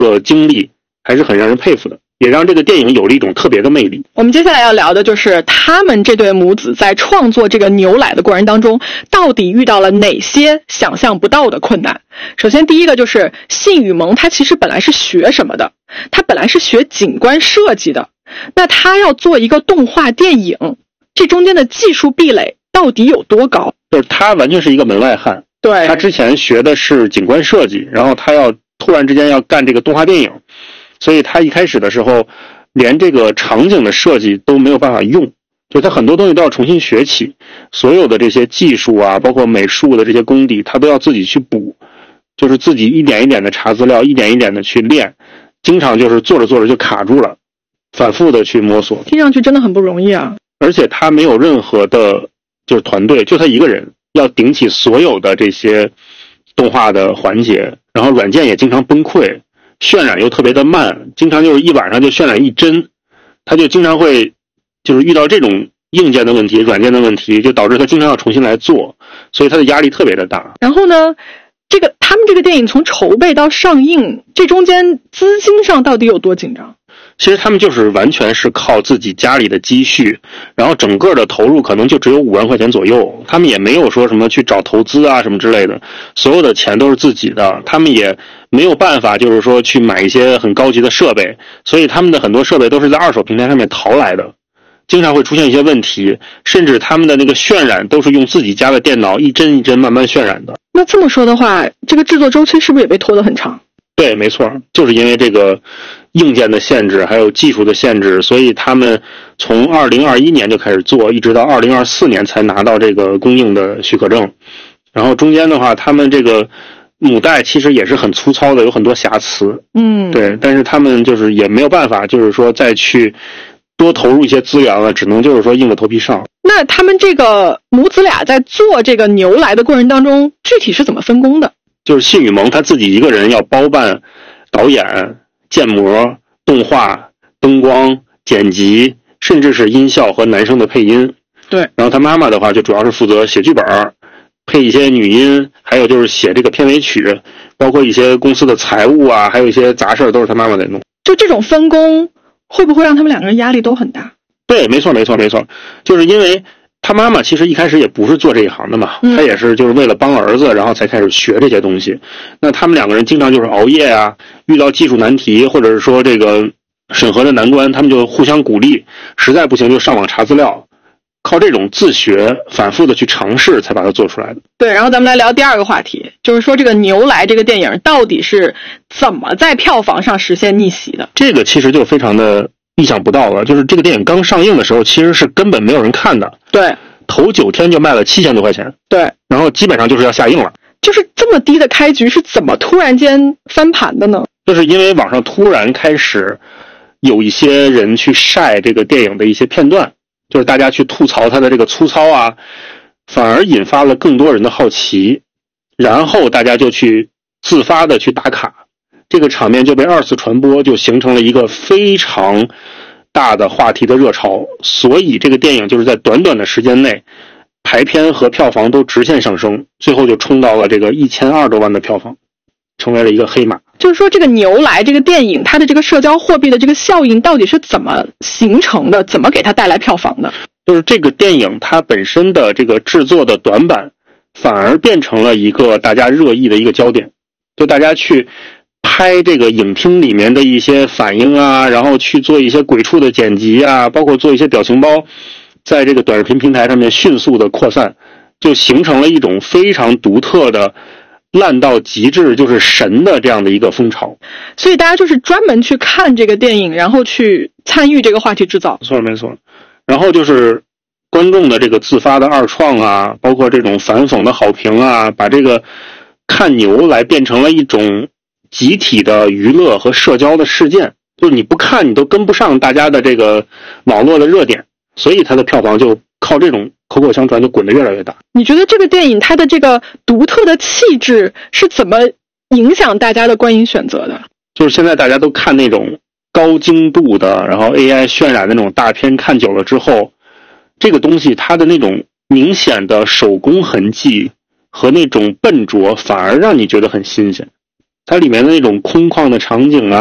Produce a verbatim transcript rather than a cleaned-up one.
个经历还是很让人佩服的，也让这个电影有了一种特别的魅力。 我们接下来要聊的就是他们这对母子在创作这个牛奶的过程当中到底遇到了哪些想象不到的困难。首先第一个就是信宇萌，他其实本来是学什么的？他本来是学景观设计的，那他要做一个动画电影，这中间的技术壁垒到底有多高？ 就是他完全是一个门外汉。 对， 他之前学的是景观设计，然后他要突然之间要干这个动画电影，所以他一开始的时候连这个场景的设计都没有办法用，就他很多东西都要重新学起，所有的这些技术啊，包括美术的这些功底他都要自己去补，就是自己一点一点的查资料，一点一点的去练，经常就是做着做着就卡住了，反复的去摸索。 听上去真的很不容易啊。 而且他没有任何的就是团队，就他一个人要顶起所有的这些动画的环节，然后软件也经常崩溃，渲染又特别的慢，经常就是一晚上就渲染一帧，他就经常会就是遇到这种硬件的问题、软件的问题，就导致他经常要重新来做，所以他的压力特别的大。 然后呢，这个他们这个电影从筹备到上映，这中间资金上到底有多紧张？ 其实他们就是完全是靠自己家里的积蓄，然后整个的投入可能就只有五万块钱左右，他们也没有说什么去找投资啊什么之类的，所有的钱都是自己的，他们也没有办法就是说去买一些很高级的设备，所以他们的很多设备都是在二手平台上面淘来的，经常会出现一些问题，甚至他们的那个渲染都是用自己家的电脑一帧一帧慢慢渲染的。 那这么说的话，这个制作周期是不是也被拖得很长？ 对，没错，就是因为这个硬件的限制还有技术的限制，所以他们从二零二一年就开始做，一直到二零二四年才拿到这个供应的许可证。然后中间的话，他们这个母带其实也是很粗糙的，有很多瑕疵。 嗯， 对，但是他们就是也没有办法，就是说再去多投入一些资源了，只能就是说硬着头皮上。 那他们这个母子俩在做这个牛来的过程当中，具体是怎么分工的？ 就是信宇萌他自己一个人要包办导演、建模、动画、灯光、剪辑，甚至是音效和男生的配音。 对， 然后他妈妈的话就主要是负责写剧本，配一些女音，还有就是写这个片尾曲，包括一些公司的财务啊，还有一些杂事都是他妈妈在弄。 就这种分工会不会让他们两个人压力都很大？ 对，没错没错没错，就是因为他妈妈其实一开始也不是做这一行的嘛， 嗯、 他也是就是为了帮儿子，然后才开始学这些东西。那他们两个人经常就是熬夜啊，遇到技术难题或者是说这个审核的难关，他们就互相鼓励，实在不行就上网查资料，靠这种自学反复的去尝试才把它做出来的。 对，然后咱们来聊第二个话题，就是说这个牛来这个电影到底是怎么在票房上实现逆袭的？ 这个其实就非常的意想不到了，就是这个电影刚上映的时候其实是根本没有人看的。 对， 头九天就卖了七千多块钱。 对， 然后基本上就是要下映了。 就是这么低的开局是怎么突然间翻盘的呢？ 就是因为网上突然开始有一些人去晒这个电影的一些片段，就是大家去吐槽它的这个粗糙啊，反而引发了更多人的好奇，然后大家就去自发的去打卡，这个场面就被二次传播，就形成了一个非常大的话题的热潮，所以这个电影就是在短短的时间内排片和票房都直线上升，最后就冲到了这个一千二多万的票房，成为了一个黑马。 就是说这个牛来这个电影它的这个社交货币的这个效应到底是怎么形成的，怎么给它带来票房的？ 就是这个电影它本身的这个制作的短板反而变成了一个大家热议的一个焦点，就大家去拍这个影厅里面的一些反应啊，然后去做一些鬼畜的剪辑啊，包括做一些表情包，在这个短视频平台上面迅速的扩散，就形成了一种非常独特的烂到极致就是神的这样的一个风潮。 所以大家就是专门去看这个电影，然后去参与这个话题制造。 没错没错。然后就是观众的这个自发的二创啊，包括这种反讽的好评啊，把这个看牛来变成了一种集体的娱乐和社交的事件，就是你不看你都跟不上大家的这个网络的热点，所以它的票房就靠这种口口相传就滚得越来越大。 你觉得这个电影它的这个独特的气质是怎么影响大家的观影选择的？ 就是现在大家都看那种高精度的，然后 A I 渲染的那种大片，看久了之后，这个东西它的那种明显的手工痕迹和那种笨拙反而让你觉得很新鲜， 它里面的那种空旷的场景啊，